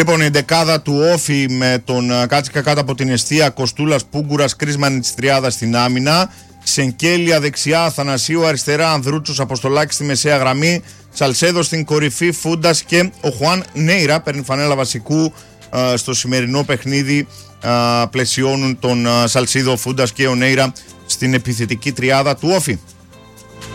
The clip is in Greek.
Λοιπόν, η δεκάδα του Όφη με τον Κάτσικα κάτω από την εστία, Κοστούλας, Πούγκουρας, Κρίσμαν της τριάδα στην άμυνα. Σενκέλια δεξιά, Αθανασίου αριστερά, Ανδρούτσος, Αποστολάκης στη μεσαία γραμμή. Σαλσέδο στην κορυφή, Φούντας και ο Χουάν Νέιρα παίρνει φανέλα βασικού στο σημερινό παιχνίδι. Πλαισιώνουν τον Σαλσίδο, Φούντας και ο Νέιρα στην επιθετική τριάδα του Όφη.